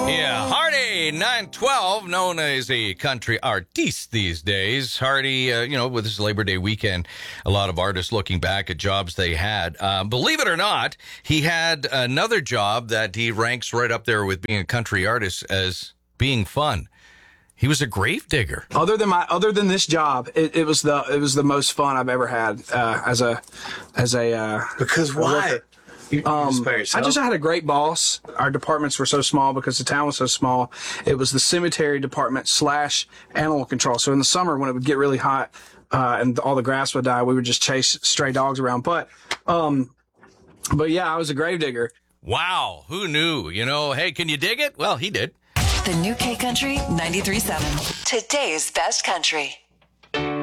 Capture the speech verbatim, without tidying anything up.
Yeah, Hardy nine twelve, known as a country artiste these days. Hardy, uh, you know, with this Labor Day weekend, a lot of artists looking back at jobs they had. Uh, believe it or not, he had another job that he ranks right up there with being a country artist as being fun. He was a grave digger. Other than my, other than this job, it, it was the it was the most fun I've ever had uh, as a as a uh, because why? You, um, I just had a great boss. Our departments were so small because the town was so small. It was the cemetery department slash animal control. So in the summer when it would get really hot uh, and all the grass would die, we would just chase stray dogs around. But um, but yeah, I was a grave digger. Wow, who knew? You know, hey, can you dig it? Well, he did. The new K Country ninety-three point seven. Today's best country.